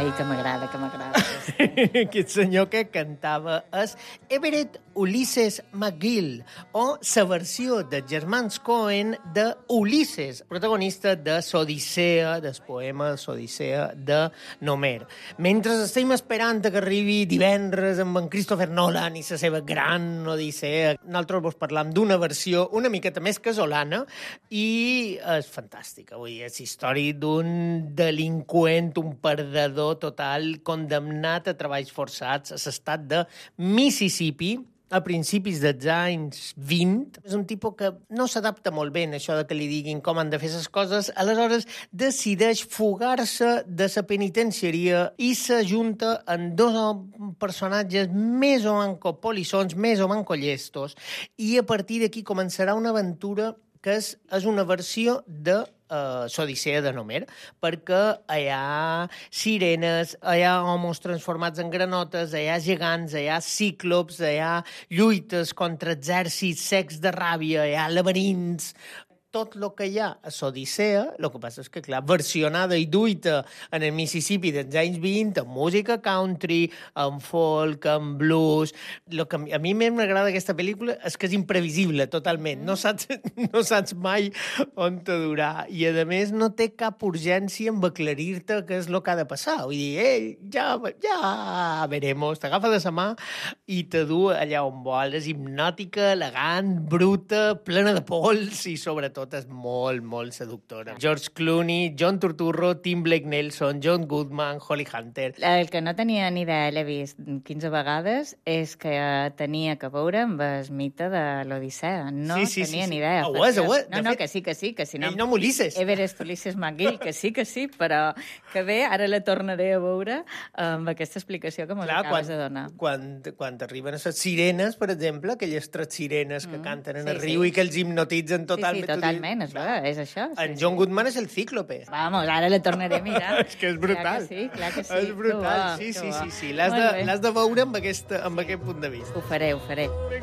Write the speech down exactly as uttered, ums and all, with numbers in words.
Ai, que m'agrada, que m'agrada. Aquest senyor que cantava és Everett Ulysses McGill, o la versió dels germans Coen de Ulisses, protagonista de l'Odissea, del poema l'Odissea de Homer. Mentre estem esperant que arribi divendres amb en Christopher Nolan i la seva gran Odissea, nosaltres vos parlam d'una versió una miqueta més casolana i és fantàstica. Vull dir, és història d'un delinqüent, un perdedor total, condemnat a treballs forçats a l'estat de Mississippi a principis dels anys vint. És un tipus que no s'adapta molt bé en això de que li diguin com han de fer les coses, aleshores decideix fugar-se de la penitenciaria i s'ajunta en dos personatges més o manco polissons, més o manco llestos, i a partir d'aquí començarà una aventura que és, és una versió de Uh, l'Odissea de Homer, perquè hi ha sirenes, hi ha homes transformats en granotes, hi ha gegants, hi ha cíclops, hi ha lluites contra exèrcits secs de ràbia, hi ha laberints, tot el que hi ha a l'Odissea. El que passa és que, clar, versionada i duita en el Mississippi dels anys vint, amb música country, amb folk, amb blues. El que a mi més m'agrada d'aquesta pel·lícula és que és imprevisible, totalment. No saps, no saps mai on te durà. I, a més, no té cap urgència en aclarir-te què és el que ha de passar. Vull dir, eh, ja, ja veremos. T'agafa de la mà i te du allà on vol. És hipnòtica, elegant, bruta, plena de pols i, sobretot, és molt, molt seductora. George Clooney, John Turturro, Tim Blake Nelson, John Goodman, Holly Hunter. El que no tenia ni idea, l'he vist quinze vegades, és que tenia que veure amb el mite de l'Odissea. No sí, sí, tenia sí, sí. ni idea. Ho és, ho és. No, no, que sí, que sí. Que si no, ell no m'Ulisses. Everest Ulysses McGill, que sí, que sí, però que bé, ara la tornaré a veure amb aquesta explicació que m'ho acabes de donar. Quan, quan arriben a les sirenes, per exemple, aquelles tres sirenes que mm, canten en sí, el riu sí. i que els hipnotitzen totalment. Sí, sí, totalment, és, clar, és això. Sí, en John sí. Goodman és el cíclope. Vamos, ara la tornaré a mirar. És que és brutal. Clar que sí, clar que sí. És brutal, bo, sí, sí, bo. sí, sí. L'has de, l'has de veure amb aquest, amb aquest punt de vista. Ho faré, ho faré.